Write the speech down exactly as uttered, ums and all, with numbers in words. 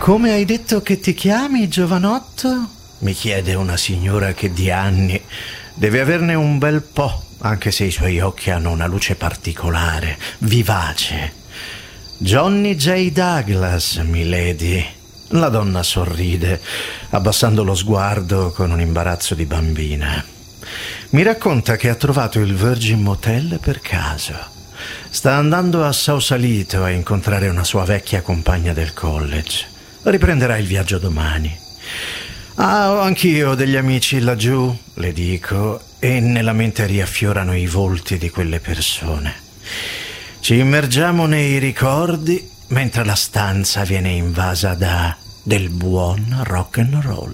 Come hai detto che ti chiami, giovanotto? Mi chiede una signora che di anni deve averne un bel po', anche se i suoi occhi hanno una luce particolare, vivace. Johnny J. Douglas, milady. La donna sorride, abbassando lo sguardo con un imbarazzo di bambina. Mi racconta che ha trovato il Virgin Motel per caso. Sta andando a Sausalito a incontrare una sua vecchia compagna del college. Riprenderà il viaggio domani. Ah, ho anch'io degli amici laggiù, le dico, e nella mente riaffiorano i volti di quelle persone. Ci immergiamo nei ricordi mentre la stanza viene invasa da del buon rock and roll.